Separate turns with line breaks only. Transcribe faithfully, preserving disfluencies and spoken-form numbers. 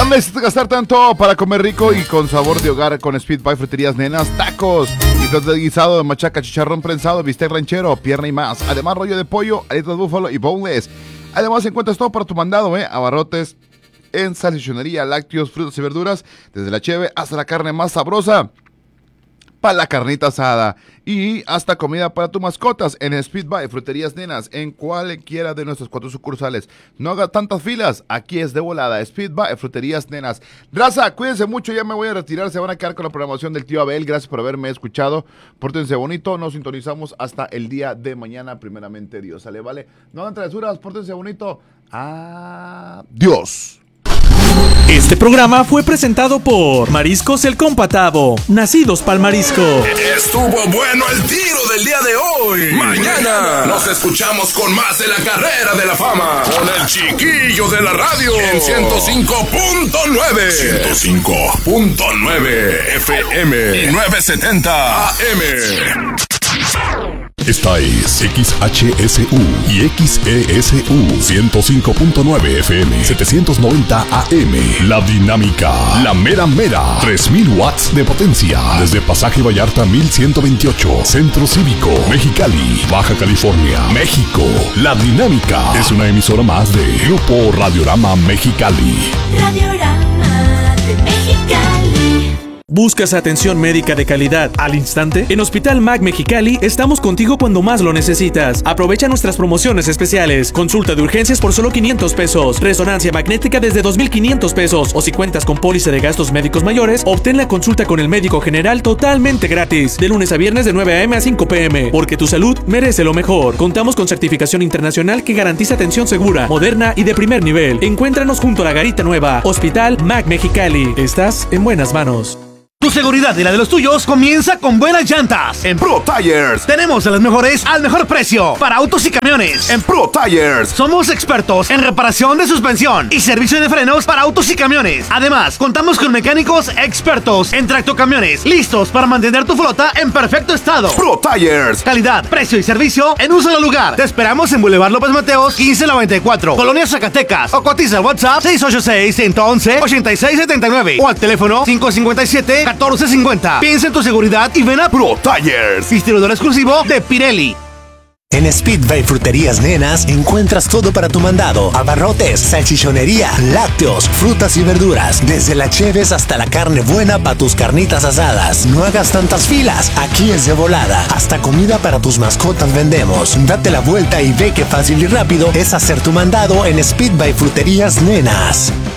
necesitas gastar tanto para comer rico y con sabor de hogar con Speed by Fruterías Nenas, tacos, y de guisado de machaca, chicharrón prensado, bistec ranchero, pierna y más. Además, rollo de pollo, alitas de búfalo y boneless. Además, encuentras todo para tu mandado, ¿eh? Abarrotes en salchichonería, lácteos, frutas y verduras, desde la cheve hasta la carne más sabrosa, para la carnita asada y hasta comida para tus mascotas en Speed by Fruterías Nenas en cualquiera de nuestras cuatro sucursales. No haga tantas filas, aquí es de volada. Speed by Fruterías Nenas. Raza, cuídense mucho, ya me voy a retirar, se van a quedar con la programación del tío Abel. Gracias por haberme escuchado, pórtense bonito, nos sintonizamos hasta el día de mañana, primeramente Dios. Sale, vale, no hagan travesuras, pórtense bonito. Adiós.
Este programa fue presentado por Mariscos El Compatado, nacidos pa'l marisco.
Estuvo bueno el tiro del día de hoy. Mañana nos escuchamos con más de la carrera de la fama con el chiquillo de la radio en ciento cinco punto nueve. ciento cinco punto nueve F M y novecientos setenta A M.
Esta es X H S U y X E S U ciento cinco punto nueve F M, setecientos noventa A M. La Dinámica, la mera mera, tres mil watts de potencia. Desde Pasaje Vallarta mil ciento veintiocho, Centro Cívico, Mexicali, Baja California, México. La Dinámica es una emisora más de Grupo Radiorama Mexicali.
Radiorama de Mexicali.
¿Buscas atención médica de calidad al instante? En Hospital M A C Mexicali estamos contigo cuando más lo necesitas. Aprovecha nuestras promociones especiales. Consulta de urgencias por solo quinientos pesos. Resonancia magnética desde dos mil quinientos pesos. O si cuentas con póliza de gastos médicos mayores, obtén la consulta con el médico general totalmente gratis. De lunes a viernes de nueve a eme a cinco pe eme. Porque tu salud merece lo mejor. Contamos con certificación internacional que garantiza atención segura, moderna y de primer nivel. Encuéntranos junto a la Garita Nueva. Hospital M A C Mexicali. Estás en buenas manos.
Tu seguridad y la de los tuyos comienza con buenas llantas. En Pro Tires tenemos a las mejores al mejor precio para autos y camiones. En Pro Tires somos expertos en reparación de suspensión y servicio de frenos para autos y camiones. Además, contamos con mecánicos expertos en tractocamiones, listos para mantener tu flota en perfecto estado. Pro Tires, calidad, precio y servicio en un solo lugar. Te esperamos en Boulevard López Mateos quince noventa y cuatro, Colonia Zacatecas, o cotiza al WhatsApp seis ocho seis, uno uno uno, ocho seis siete nueve o al teléfono cinco cinco siete, catorce cincuenta. Piensa en tu seguridad y ven a Pro Tires, distribuidor exclusivo de Pirelli.
En Speed by Fruterías Nenas encuentras todo para tu mandado: abarrotes, salchichonería, lácteos, frutas y verduras, desde la cheves hasta la carne buena para tus carnitas asadas. No hagas tantas filas, aquí es de volada. Hasta comida para tus mascotas vendemos. Date la vuelta y ve qué fácil y rápido es hacer tu mandado en Speed by Fruterías Nenas.